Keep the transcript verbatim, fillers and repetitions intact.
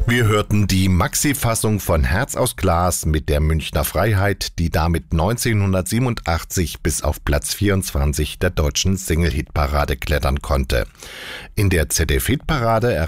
Wir hörten die Maxi-Fassung von Herz aus Glas mit der Münchner Freiheit, die damit neunzehnhundertsiebenundachtzig bis auf Platz vierundzwanzig der deutschen Single-Hitparade klettern konnte. In der Z D F-Hitparade erreichte